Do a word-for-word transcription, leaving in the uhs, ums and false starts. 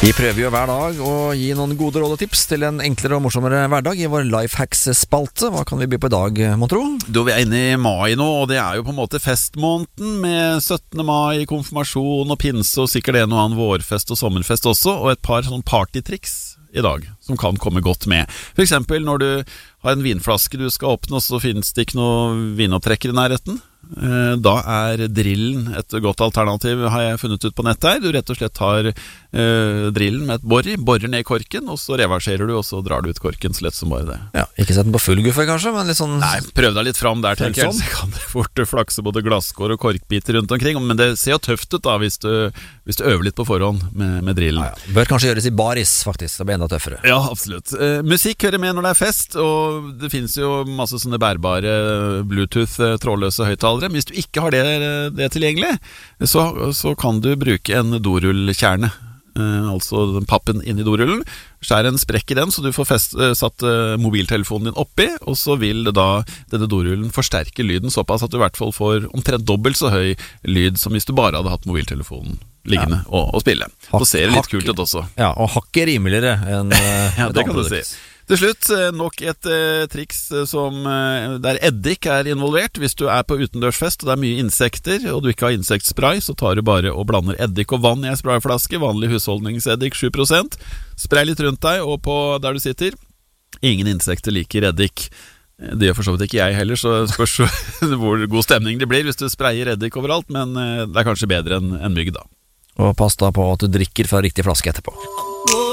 Vi prøver jo hver dag å gi noen gode råd og tips til en enklere og morsommere hverdag i vår Lifehacks-spalte. Hva kan vi by på i dag, mon tro? Du, vi er inne i mai nå, og det er jo på en måte festmåneden med syttende mai, konfirmasjon og pinse, og sikkert en og annen vårfest og sommerfest også, og et par sånn partytriks i dag som kan komme godt med. For eksempel når du har en vinflaske du skal åpne, og så finnes det ikke noe vinopptrekker i nærheten. Da er drillen et godt alternativ, har jeg funnet ut på nettet her. Du rett og slett tar eh, drillen med et bor i, borer ned korken, og så reverserer du, og så drar du ut korken så lett som bare det. Ja, ikke sett den på full guffe kanskje, men litt sånn... Nei, prøv deg litt fram der, tenker jeg. Så kan det fort flakse både glasskår og korkbiter rundt omkring, men det ser jo tøft ut da, hvis du, hvis du øver litt på forhånd med, med drillen. Ja, ja. Bør kanskje gjøres i baris, faktisk, det blir enda tøffere. Ja, absolutt. Eh, musikk hører med når det er fest, og det finnes jo masse sånne bærbare Bluetooth trådløse høyttalere. Men hvis du ikke har det, det tilgjengelig, så, så kan du bruke en dorullkjerne, eh, altså den pappen inn i dorullen. Skjær en sprekk i den, så du får fest, satt eh, mobiltelefonen din oppi, og så vil det da, denne dorullen forsterke lyden såpass at du i hvert fall får omtrent dobbelt så høy lyd som hvis du bare hadde hatt mobiltelefonen liggende ja. og, og spille. Så ser det litt kult ut også. Ja, og hakket rimeligere enn eh, ja, det kan du si. Til slutt, nok et eh, triks som, eh, der eddik er involvert. Hvis du er på utendørsfest og det er mye insekter, og du ikke har insektspray, så tar du bare og blander eddik og vann i en sprayflaske, vanlig husholdningseddik sju prosent. Spray litt rundt deg og på der du sitter. Ingen insekter liker eddik. Det gjør for så vidt ikke jeg heller, så spørs hvor god stemning det blir hvis du sprayer eddik overalt, men eh, det er kanskje bedre enn en mygg da. Og pass da på at du drikker fra riktig flaske etterpå.